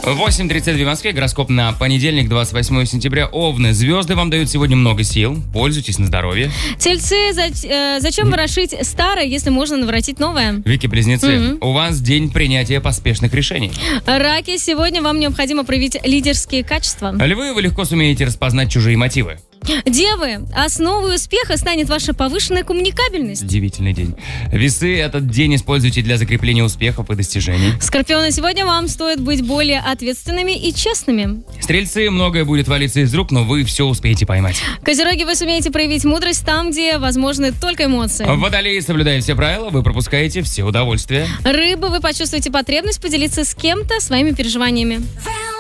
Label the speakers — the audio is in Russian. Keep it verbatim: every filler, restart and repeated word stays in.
Speaker 1: восемь тридцать два в Москве. Гороскоп на понедельник, двадцать восьмое сентября. Овны. Звезды вам дают сегодня много сил. Пользуйтесь на здоровье.
Speaker 2: Тельцы, за, э, зачем ворошить старое, если можно наворотить новое?
Speaker 1: Вики-близнецы.
Speaker 2: Mm-hmm.
Speaker 1: У вас день принятия поспешных решений.
Speaker 2: Раки, сегодня вам необходимо проявить лидерские качества.
Speaker 1: Львы, вы легко сумеете распознать чужие мотивы.
Speaker 2: Девы, основой успеха станет ваша повышенная коммуникабельность.
Speaker 1: Удивительный день. Весы, этот день используйте для закрепления успехов и достижений.
Speaker 2: Скорпионы, сегодня вам стоит быть более ответственными и честными.
Speaker 1: Стрельцы, многое будет валиться из рук, но вы все успеете поймать.
Speaker 2: Козероги, вы сумеете проявить мудрость там, где возможны только эмоции.
Speaker 1: Водолеи, соблюдая все правила, вы пропускаете все удовольствия.
Speaker 2: Рыбы, вы почувствуете потребность поделиться с кем-то своими переживаниями.